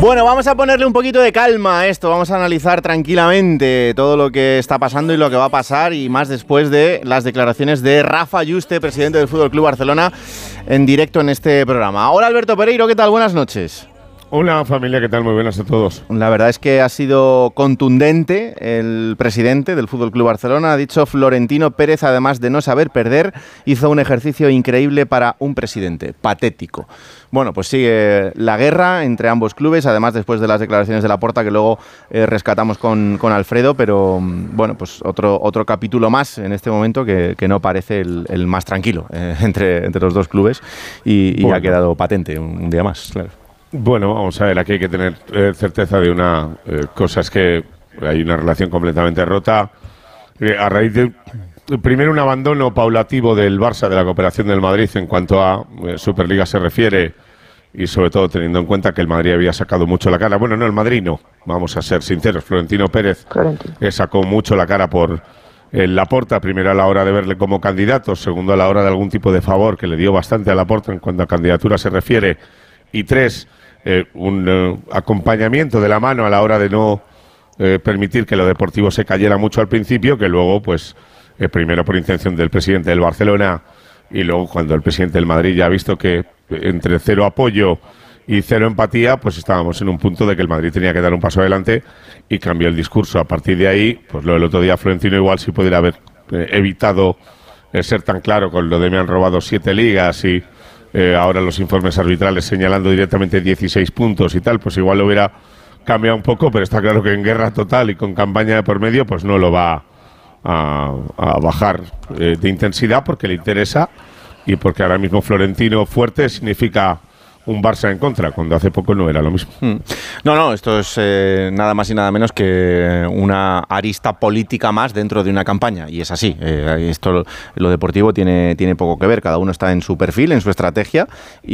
Bueno, vamos a ponerle un poquito de calma a esto, vamos a analizar tranquilamente todo lo que está pasando y lo que va a pasar, y más después de las declaraciones de Rafa Yuste, presidente del Fútbol Club Barcelona, en directo en este programa. Hola Alberto Pereiro, ¿qué tal? Buenas noches. Hola familia, ¿qué tal? Muy buenas a todos. La verdad es que ha sido contundente el presidente del Fútbol Club Barcelona. Ha dicho: Florentino Pérez, además de no saber perder, hizo un ejercicio increíble para un presidente. Patético. Bueno, pues sigue la guerra entre ambos clubes, además después de las declaraciones de Laporta que luego rescatamos con Alfredo, pero bueno, pues otro capítulo más en este momento que no parece el más tranquilo entre los dos clubes y bueno, ha quedado patente un día más, claro. Bueno, vamos a ver, aquí hay que tener certeza de una cosa, es que hay una relación completamente rota a raíz de, primero, un abandono paulativo del Barça de la cooperación del Madrid en cuanto a Superliga se refiere, y sobre todo teniendo en cuenta que el Madrid había sacado mucho la cara. Bueno, no, el Madrid no, vamos a ser sinceros, Florentino Pérez sacó mucho la cara por Laporta, primero a la hora de verle como candidato, segundo a la hora de algún tipo de favor que le dio bastante a Laporta en cuanto a candidatura se refiere, y tres, un acompañamiento de la mano a la hora de no permitir que lo deportivo se cayera mucho al principio, que luego, pues, primero por intención del presidente del Barcelona y luego cuando el presidente del Madrid ya ha visto que entre cero apoyo y cero empatía, pues estábamos en un punto de que el Madrid tenía que dar un paso adelante y cambió el discurso. A partir de ahí, pues lo del otro día Florentino igual sí pudiera haber evitado ser tan claro con lo de me han robado 7 ligas y ahora los informes arbitrales señalando directamente 16 puntos y tal, pues igual lo hubiera cambiado un poco, pero está claro que en guerra total y con campaña de por medio, pues no lo va a bajar de intensidad porque le interesa y porque ahora mismo Florentino fuerte significa un Barça en contra, cuando hace poco no era lo mismo. No, esto es nada más y nada menos que una arista política más dentro de una campaña, y es así. Esto, lo deportivo tiene poco que ver, cada uno está en su perfil, en su estrategia,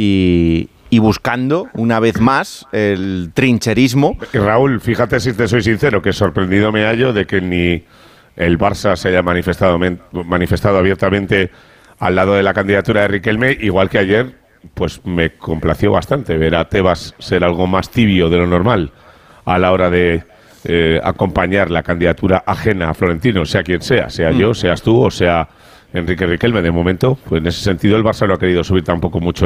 y buscando una vez más el trincherismo. Raúl, fíjate, si te soy sincero, que sorprendido me hallo de que ni el Barça se haya manifestado abiertamente al lado de la candidatura de Riquelme, igual que ayer. Pues me complació bastante ver a Tebas ser algo más tibio de lo normal a la hora de acompañar la candidatura ajena a Florentino, sea quien sea yo, seas tú o sea Enrique Riquelme. De momento, pues en ese sentido el Barça no ha querido subir tampoco mucho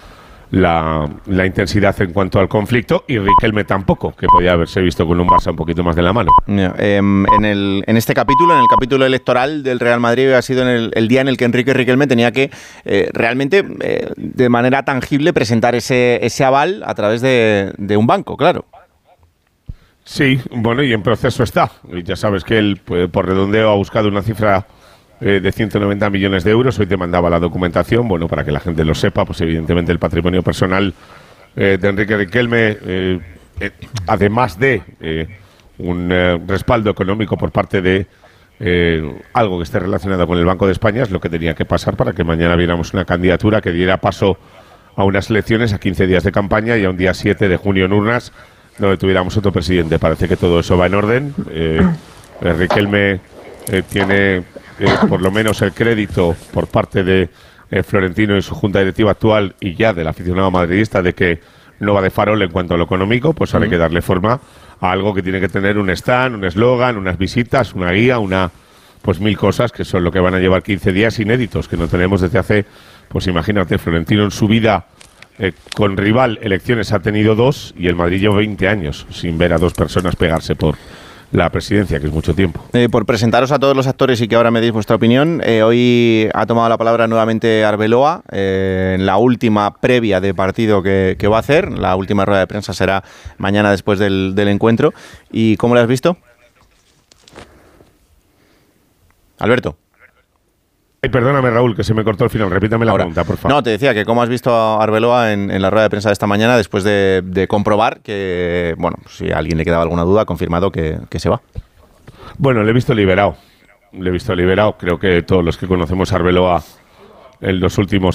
la intensidad en cuanto al conflicto, y Riquelme tampoco, que podía haberse visto con un Barça un poquito más de la mano. En este capítulo, en el capítulo electoral del Real Madrid, ha sido el día en el que Enrique Riquelme tenía que realmente de manera tangible presentar ese aval a través de un banco, claro. Sí, bueno, y en proceso está. Y ya sabes que él, pues, por redondeo, ha buscado una cifra de 190 millones de euros. Hoy te mandaba la documentación, bueno, para que la gente lo sepa, pues evidentemente el patrimonio personal de Enrique Riquelme, además de un respaldo económico por parte de algo que esté relacionado con el Banco de España, es lo que tenía que pasar para que mañana viéramos una candidatura que diera paso a unas elecciones, a 15 días de campaña y a un día 7 de junio en urnas, donde tuviéramos otro presidente. Parece que todo eso va en orden. Riquelme tiene por lo menos el crédito por parte de Florentino y su junta directiva actual, y ya del aficionado madridista, de que no va de farol en cuanto a lo económico. Pues ahora hay que darle forma a algo que tiene que tener un stand, un eslogan, unas visitas, una guía, pues 1000 cosas, que son lo que van a llevar 15 días inéditos, que no tenemos desde hace, pues imagínate, Florentino en su vida con rival elecciones ha tenido 2, y el Madrid lleva 20 años sin ver a 2 personas pegarse por la presidencia, que es mucho tiempo. Por presentaros a todos los actores y que ahora me deis vuestra opinión, hoy ha tomado la palabra nuevamente Arbeloa en la última previa de partido que va a hacer. La última rueda de prensa será mañana después del encuentro. ¿Y cómo lo has visto? Alberto. Ay, perdóname, Raúl, que se me cortó el final. Repítame la pregunta, por favor. No, te decía que cómo has visto a Arbeloa en la rueda de prensa de esta mañana, después de comprobar que, bueno, si a alguien le quedaba alguna duda, ha confirmado que se va. Bueno, le he visto liberado. Creo que todos los que conocemos a Arbeloa en los últimos